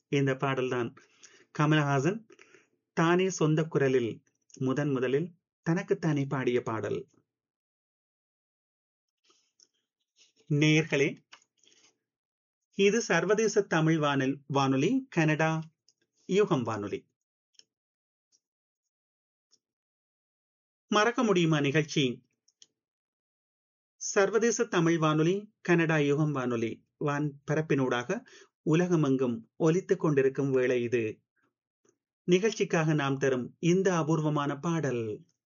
இந்த பாடல்தான் கமலஹாசன் தானே சொந்த குரலில் முதலில் தனக்குத்தானே பாடிய பாடல். நேயர்களே, இது சர்வதேச தமிழ் வானொலி, கனடா யூகம் வானொலி. மறக்க முடியுமா நிகழ்ச்சி சர்வதேச தமிழ் வானொலி, கனடா யுகம் வானொலி வான் பரப்பினூடாக உலகமெங்கும் ஒலித்துக் கொண்டிருக்கும் வேளை இது. நிகழ்ச்சிக்காக நாம் தரும் இந்த அபூர்வமான பாடல்